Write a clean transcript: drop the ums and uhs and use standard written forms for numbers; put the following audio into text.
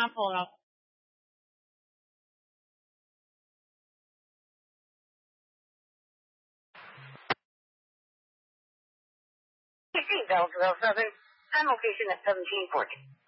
I'm pulling up. Beltsville Southern. I'm location at 1740.